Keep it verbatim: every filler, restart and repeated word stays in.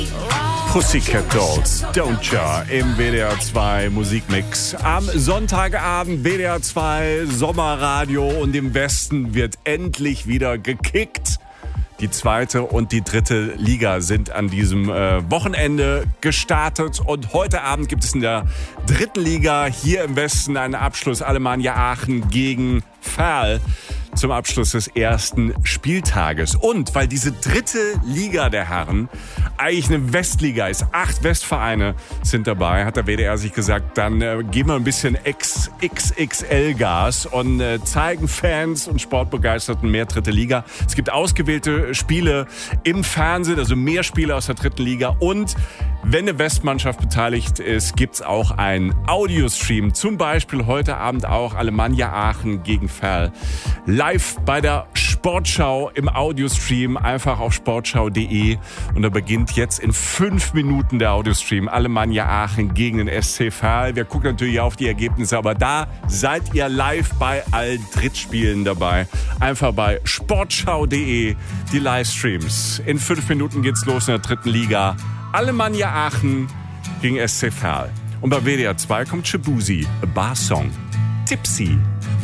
Pussycat Dolls, Don't Ya im W D R zwei Musikmix. Am Sonntagabend W D R zwei Sommerradio und im Westen wird endlich wieder gekickt. Die zweite und die dritte Liga sind an diesem äh, Wochenende gestartet und heute Abend gibt es in der dritten Liga hier im Westen einen Abschluss. Alemannia Aachen gegen Verl zum Abschluss des ersten Spieltages. Und weil diese dritte Liga der Herren eigentlich eine Westliga ist, acht Westvereine sind dabei, hat der W D R sich gesagt, dann äh, geben wir ein bisschen X X L Gas und äh, zeigen Fans und Sportbegeisterten mehr dritte Liga. Es gibt ausgewählte Spiele im Fernsehen, also mehr Spiele aus der dritten Liga. Und wenn eine Westmannschaft beteiligt ist, gibt's auch einen Audiostream. Zum Beispiel heute Abend auch Alemannia Aachen gegen Verl. Live bei der Sportschau im Audiostream, einfach auf sportschau punkt de. Und da beginnt jetzt in fünf Minuten der Audiostream. Alemannia Aachen gegen den S C Verl. Wir gucken natürlich auf die Ergebnisse, aber da seid ihr live bei allen Drittspielen dabei. Einfach bei sportschau punkt de die Livestreams. In fünf Minuten geht's los in der dritten Liga. Alemannia Aachen gegen S C Verl. Und bei W D R zwei kommt Shabuzi, A Bar Song. Tipsy.